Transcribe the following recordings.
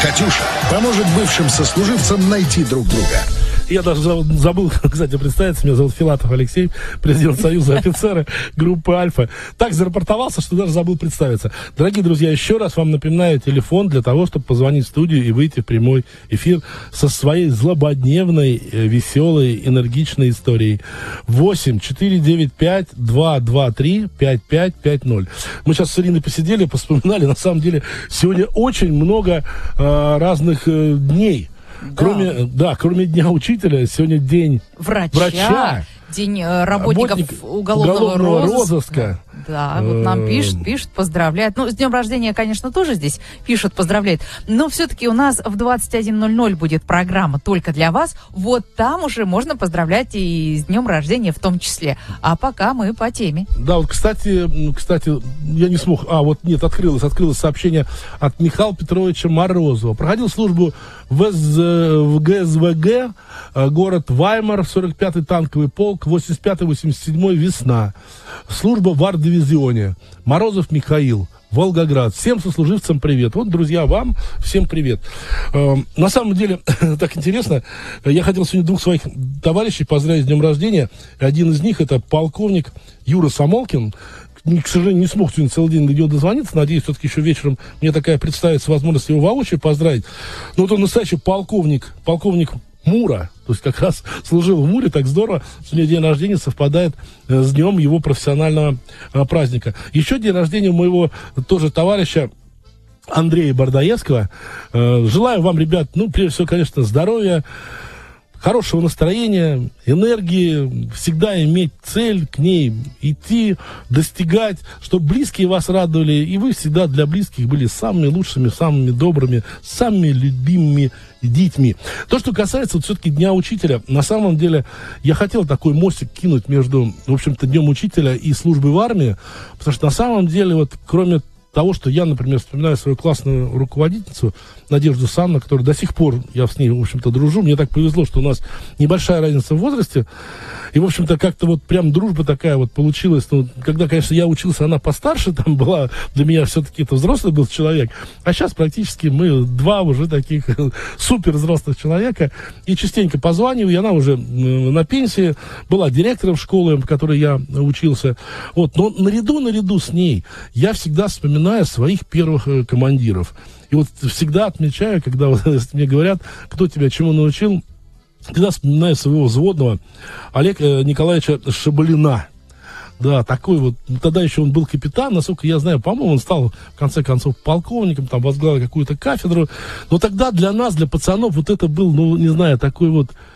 «Катюша» поможет бывшим сослуживцам найти друг друга. Я даже забыл, кстати, представиться. Меня зовут Филатов Алексей, президент Союза офицеров группы «Альфа». Так зарапортовался, что даже забыл представиться. Дорогие друзья, еще раз вам напоминаю телефон для того, чтобы позвонить в студию и выйти в прямой эфир со своей злободневной, веселой, энергичной историей. 8-495-223-5550. Мы сейчас с Ириной посидели, поспоминали. На самом деле, сегодня очень много разных дней. Да. Кроме Дня Учителя, сегодня день врача. День работников уголовного розыска. Да, вот нам пишут, поздравляют. Ну, с днем рождения, конечно, тоже здесь пишут, поздравляют. Но все-таки у нас в 21:00 будет программа только для вас. Вот там уже можно поздравлять и с днем рождения в том числе. А пока мы по теме. Да, вот, кстати, я не смог... открылось сообщение от Михаила Петровича Морозова. Проходил службу в ГСВГ, город Ваймар, 45-й танковый полк, 85-87-й «Весна». Служба в арт-дивизионе. Морозов Михаил, Волгоград. Всем сослуживцам привет. Вот, друзья, вам всем привет. На самом деле, так интересно, я хотел сегодня двух своих товарищей поздравить с днем рождения. Один из них — это полковник Юра Самолкин. К сожалению, не смог сегодня целый день до него дозвониться. Надеюсь, все-таки еще вечером мне такая представится возможность его воочию поздравить. Но вот он настоящий полковник МУРа, то есть как раз служил в МУРе, так здорово, что у него день рождения совпадает с днем его профессионального праздника. Еще день рождения у моего тоже товарища Андрея Бардаевского. Желаю вам, ребят, прежде всего, конечно, здоровья, хорошего настроения, энергии, всегда иметь цель, к ней идти, достигать, чтобы близкие вас радовали, и вы всегда для близких были самыми лучшими, самыми добрыми, самыми любимыми детьми. То, что касается все-таки Дня Учителя, на самом деле я хотел такой мостик кинуть между, в общем-то, Днем Учителя и службой в армии, потому что на самом деле, кроме того, что я, например, вспоминаю свою классную руководительницу Надежду Санну, которая до сих пор, я с ней, в общем-то, дружу. Мне так повезло, что у нас небольшая разница в возрасте. И, в общем-то, как-то прям дружба такая получилась. Когда, конечно, я учился, она постарше там была. Для меня все-таки это взрослый был человек. А сейчас практически мы два уже таких супер взрослых человека. И частенько позваниваю. И она уже на пенсии. Была директором школы, в которой я учился. Но наряду с ней я всегда вспоминаю своих первых командиров. И всегда отмечаю, когда мне говорят, кто тебя чему научил, всегда вспоминаю своего взводного Олега Николаевича Шабалина. Да, такой тогда еще он был капитан, насколько я знаю, по-моему, он стал, в конце концов, полковником, там, возглавил какую-то кафедру. Но тогда для нас, для пацанов, это был, не знаю, такой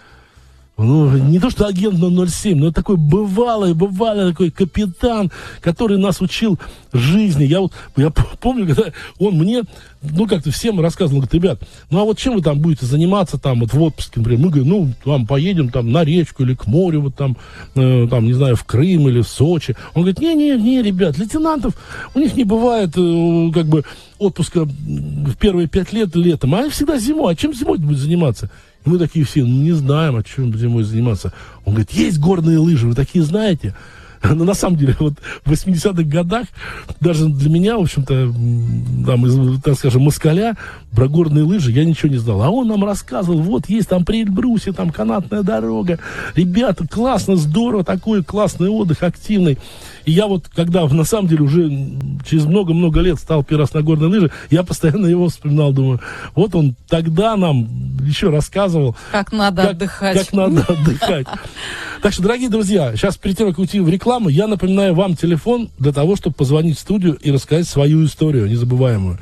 не то что агент 007, но такой бывалый такой капитан, который нас учил жизни. Я помню, когда он мне, как-то всем рассказывал, говорит, ребят, чем вы там будете заниматься в отпуске, например? Мы говорим, поедем на речку или к морю, не знаю, в Крым или в Сочи. Он говорит, не, ребят, лейтенантов, у них не бывает, отпуска в первые 5 лет летом, а всегда зимой. А чем зимой будет заниматься? И мы такие все, не знаем, чем зимой заниматься. Он говорит, есть горные лыжи, вы такие знаете? Но на самом деле, в 80-х годах, даже для меня, в общем-то, так скажем, москаля, про горные лыжи я ничего не знал. А он нам рассказывал, есть там при Эльбрусе, там канатная дорога. Ребята, классно, здорово, такой классный отдых, активный. И я когда, на самом деле, уже через много-много лет стал первый раз на горные лыжи, я постоянно его вспоминал, думаю, он тогда нам еще рассказывал. Как надо отдыхать. Как надо отдыхать. Так что, дорогие друзья, сейчас перед тем, как уйти в рекламу, я напоминаю вам телефон для того, чтобы позвонить в студию и рассказать свою историю незабываемую.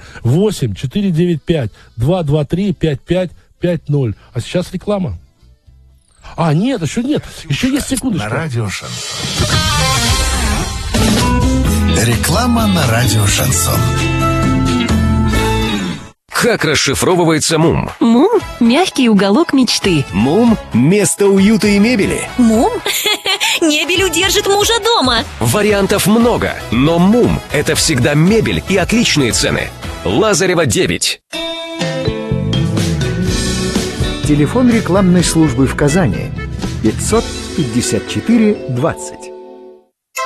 8-495-223-5550. А сейчас реклама. Нет, еще нет. Еще есть секундочку. На радио Шансон. Реклама на радио Шансон. Как расшифровывается МУМ? МУМ – мягкий уголок мечты. МУМ – место уюта и мебели. МУМ? Мебель удержит мужа дома. Вариантов много, но МУМ – это всегда мебель и отличные цены. Лазарева, 9. Телефон рекламной службы в Казани 554 20.